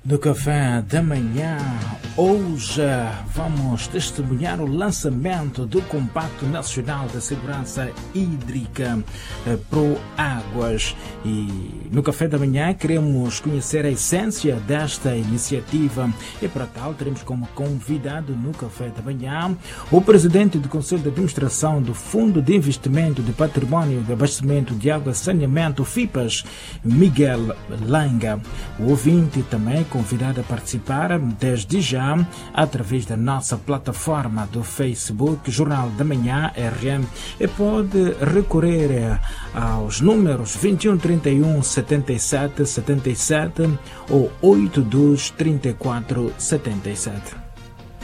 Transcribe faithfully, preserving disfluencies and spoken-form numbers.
No café da manhã, hoje vamos testemunhar o lançamento do Compacto Nacional de Segurança Hídrica Proáguas. E no café da manhã queremos conhecer a essência desta iniciativa e para tal teremos como convidado no café da manhã o presidente do Conselho de Administração do Fundo de Investimento de Património de Abastecimento de Água e Saneamento, FIPAS, Miguel Langa. O ouvinte também convidado a participar desde já através da nossa plataforma do Facebook, Jornal da Manhã R M, e pode recorrer aos números vinte e um, trinta e um, setenta e sete, setenta e sete ou oitenta e dois, trinta e quatro, setenta e sete.